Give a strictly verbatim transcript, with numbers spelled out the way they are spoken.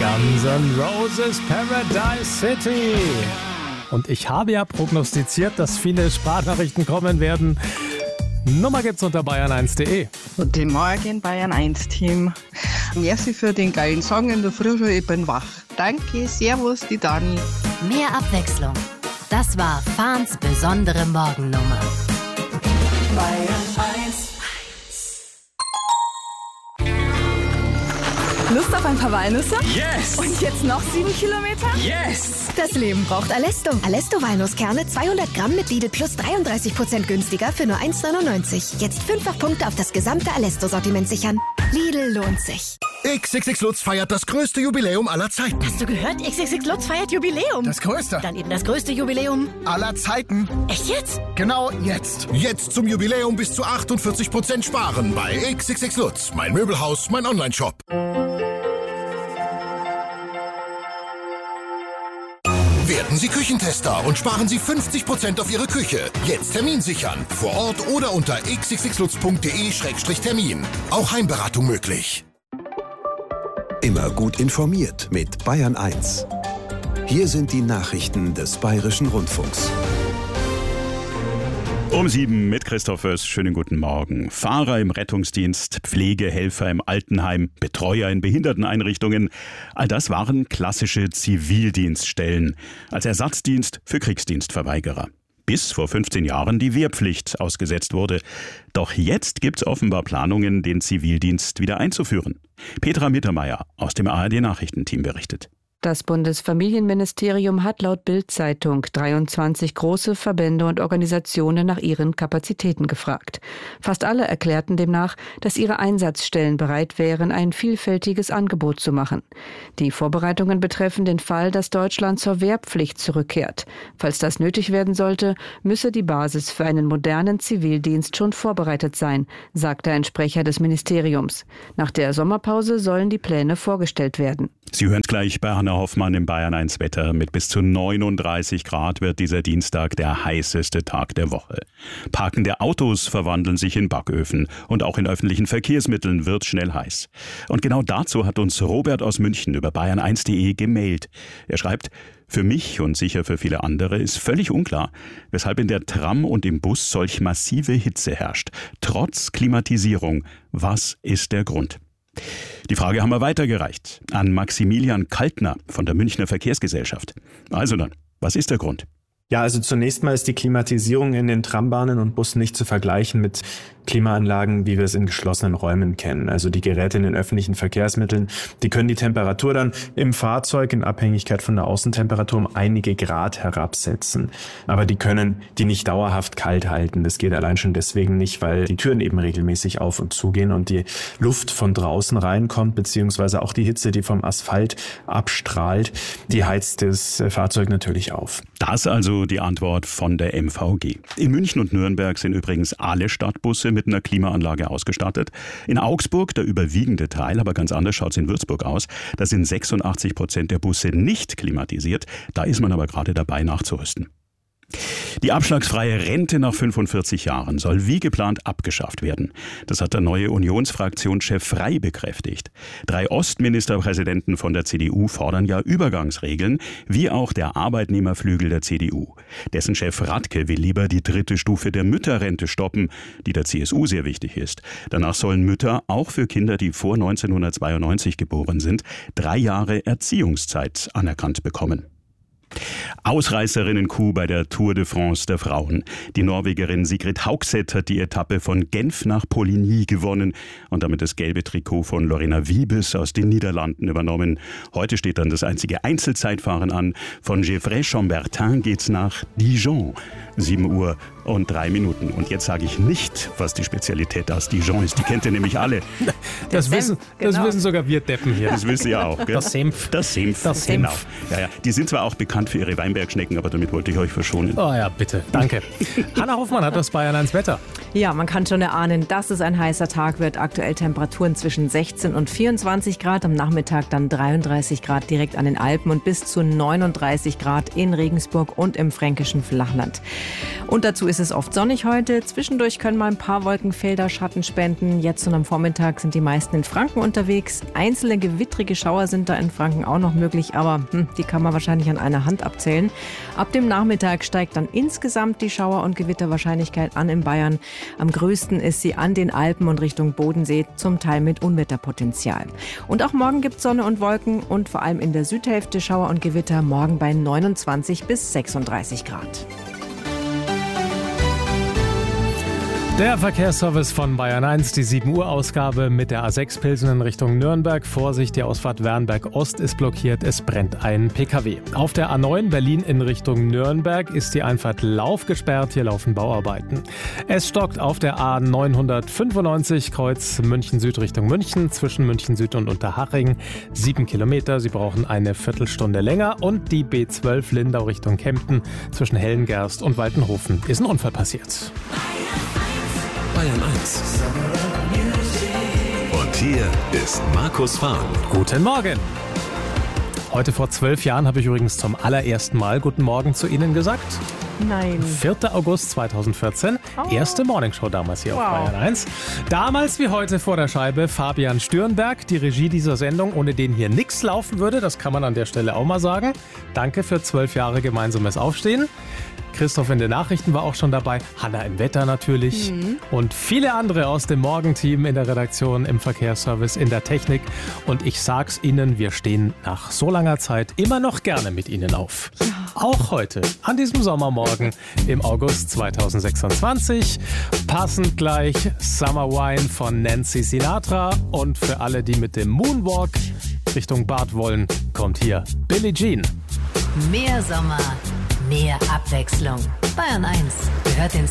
Guns N' Roses Paradise City. Und ich habe ja prognostiziert, dass viele Sprachnachrichten kommen werden. Nummer gibt's unter bayern eins punkt de. Guten Morgen, Bayern eins Team. Merci für den geilen Song in der Früh, ich bin wach. Danke, servus, die Dani. Mehr Abwechslung. Das war Fahns besondere Morgennummer. Bayern eins. Lust auf ein paar Walnüsse? Yes! Und jetzt noch sieben Kilometer? Yes! Das Leben braucht Alesto. Alesto Walnusskerne zweihundert Gramm mit Lidl Plus dreiunddreißig Prozent günstiger für nur eins neunundneunzig. Jetzt fünffach Punkte auf das gesamte Alesto-Sortiment sichern. Lidl lohnt sich. X X X Lutz feiert das größte Jubiläum aller Zeiten. Hast du gehört? X X X Lutz feiert Jubiläum. Das größte Dann eben das größte Jubiläum aller Zeiten. Echt jetzt? Genau jetzt. Jetzt zum Jubiläum bis zu achtundvierzig Prozent sparen bei X X X Lutz. Mein Möbelhaus, mein Onlineshop. Werden Sie Küchentester und sparen Sie fünfzig Prozent auf Ihre Küche. Jetzt Termin sichern. Vor Ort oder unter x x x lutz punkt de Schrägstrich Termin. Auch Heimberatung möglich. Immer gut informiert mit Bayern eins. Hier sind die Nachrichten des Bayerischen Rundfunks. Um sieben mit Christoph Föß. Schönen guten Morgen. Fahrer im Rettungsdienst, Pflegehelfer im Altenheim, Betreuer in Behinderteneinrichtungen. All das waren klassische Zivildienststellen als Ersatzdienst für Kriegsdienstverweigerer. Bis vor fünfzehn Jahren die Wehrpflicht ausgesetzt wurde. Doch jetzt gibt's offenbar Planungen, den Zivildienst wieder einzuführen. Petra Mittermeier aus dem A R D-Nachrichtenteam berichtet. Das Bundesfamilienministerium hat laut Bild-Zeitung dreiundzwanzig große Verbände und Organisationen nach ihren Kapazitäten gefragt. Fast alle erklärten demnach, dass ihre Einsatzstellen bereit wären, ein vielfältiges Angebot zu machen. Die Vorbereitungen betreffen den Fall, dass Deutschland zur Wehrpflicht zurückkehrt. Falls das nötig werden sollte, müsse die Basis für einen modernen Zivildienst schon vorbereitet sein, sagte ein Sprecher des Ministeriums. Nach der Sommerpause sollen die Pläne vorgestellt werden. Sie hören es gleich bei Hanna Hoffmann im Bayern eins Wetter. Mit bis zu neununddreißig Grad wird dieser Dienstag der heißeste Tag der Woche. Parkende Autos verwandeln sich in Backöfen und auch in öffentlichen Verkehrsmitteln wird schnell heiß. Und genau dazu hat uns Robert aus München über bayern eins punkt de gemailt. Er schreibt: Für mich und sicher für viele andere ist völlig unklar, weshalb in der Tram und im Bus solch massive Hitze herrscht. Trotz Klimatisierung. Was ist der Grund? Die Frage haben wir weitergereicht an Maximilian Kaltner von der Münchner Verkehrsgesellschaft. Also dann, was ist der Grund? Ja, also zunächst mal ist die Klimatisierung in den Trambahnen und Bussen nicht zu vergleichen mit Klimaanlagen, wie wir es in geschlossenen Räumen kennen. Also die Geräte in den öffentlichen Verkehrsmitteln, die können die Temperatur dann im Fahrzeug in Abhängigkeit von der Außentemperatur um einige Grad herabsetzen. Aber die können die nicht dauerhaft kalt halten. Das geht allein schon deswegen nicht, weil die Türen eben regelmäßig auf und zugehen und die Luft von draußen reinkommt, beziehungsweise auch die Hitze, die vom Asphalt abstrahlt, die heizt das Fahrzeug natürlich auf. Das also die Antwort von der M V G. In München und Nürnberg sind übrigens alle Stadtbusse mit einer Klimaanlage ausgestattet. In Augsburg der überwiegende Teil, aber ganz anders schaut es in Würzburg aus. Da sind sechsundachtzig Prozent der Busse nicht klimatisiert. Da ist man aber gerade dabei nachzurüsten. Die abschlagsfreie Rente nach fünfundvierzig Jahren soll wie geplant abgeschafft werden. Das hat der neue Unionsfraktionschef Frey bekräftigt. Drei Ostministerpräsidenten von der C D U fordern ja Übergangsregeln, wie auch der Arbeitnehmerflügel der C D U. Dessen Chef Radke will lieber die dritte Stufe der Mütterrente stoppen, die der C S U sehr wichtig ist. Danach sollen Mütter auch für Kinder, die vor neunzehnhundertzweiundneunzig geboren sind, drei Jahre Erziehungszeit anerkannt bekommen. Ausreißerinnen-Coup bei der Tour de France der Frauen. Die Norwegerin Sigrid Haugseth hat die Etappe von Genf nach Poligny gewonnen und damit das gelbe Trikot von Lorena Wiebes aus den Niederlanden übernommen. Heute steht dann das einzige Einzelzeitfahren an. Von Gevrey-Chambertin geht's nach Dijon. sieben Uhr und drei Minuten. Und jetzt sage ich nicht, was die Spezialität aus Dijon ist. Die kennt ihr nämlich alle. Das, Senf, wissen, das genau. wissen sogar wir Deppen hier. Das wisst ihr auch. Gell? Das Senf. Das Senf. Das Genau. Senf. Ja, ja. Die sind zwar auch bekannt für ihre Weinbergschnecken, aber damit wollte ich euch verschonen. Oh ja, bitte. Danke. Hanna Hofmann hat das Bayern eins Wetter. Ja, man kann schon erahnen, dass es ein heißer Tag wird. Aktuell Temperaturen zwischen sechzehn und vierundzwanzig Grad. Am Nachmittag dann dreiunddreißig Grad direkt an den Alpen und bis zu neununddreißig Grad in Regensburg und im fränkischen Flachland. Und dazu ist es oft sonnig heute. Zwischendurch können mal ein paar Wolkenfelder Schatten spenden. Jetzt und am Vormittag sind die meisten in Franken unterwegs. Einzelne gewittrige Schauer sind da in Franken auch noch möglich, aber hm, die kann man wahrscheinlich an einer Hand abzählen. Ab dem Nachmittag steigt dann insgesamt die Schauer- und Gewitterwahrscheinlichkeit an in Bayern. Am größten ist sie an den Alpen und Richtung Bodensee, zum Teil mit Unwetterpotenzial. Und auch morgen gibt es Sonne und Wolken und vor allem in der Südhälfte Schauer und Gewitter, morgen bei neunundzwanzig bis sechsunddreißig Grad. Der Verkehrsservice von Bayern eins, die sieben Uhr Ausgabe mit der A sechs Pilsen in Richtung Nürnberg. Vorsicht, die Ausfahrt Wernberg Ost ist blockiert, es brennt ein P K W. Auf der A neun Berlin in Richtung Nürnberg ist die Einfahrt Lauf gesperrt, hier laufen Bauarbeiten. Es stockt auf der A neunhundertfünfundneunzig Kreuz München Süd Richtung München, zwischen München Süd und Unterhaching. Sieben Kilometer, Sie brauchen eine Viertelstunde länger. Und die B zwölf Lindau Richtung Kempten, zwischen Hellengerst und Waltenhofen ist ein Unfall passiert. Bayern eins. Und hier ist Markus Fahren. Guten Morgen. Heute vor zwölf Jahren habe ich übrigens zum allerersten Mal Guten Morgen zu Ihnen gesagt. Nein. vierter August zweitausendvierzehn, oh. Erste Morningshow damals hier wow. auf Bayern eins. Damals wie heute vor der Scheibe Fabian Stürnberg, die Regie dieser Sendung, ohne den hier nichts laufen würde, das kann man an der Stelle auch mal sagen. Danke für zwölf Jahre gemeinsames Aufstehen. Christoph in den Nachrichten war auch schon dabei, Hanna im Wetter natürlich mhm. und viele andere aus dem Morgenteam in der Redaktion, im Verkehrsservice, in der Technik. Und ich sag's Ihnen, wir stehen nach so langer Zeit immer noch gerne mit Ihnen auf. Ja. Auch heute, an diesem Sommermorgen im August zweitausendsechsundzwanzig. Passend gleich Summer Wine von Nancy Sinatra. Und für alle, die mit dem Moonwalk Richtung Bad wollen, kommt hier Billie Jean. Mehr Sommer. Mehr Abwechslung. Bayern eins gehört den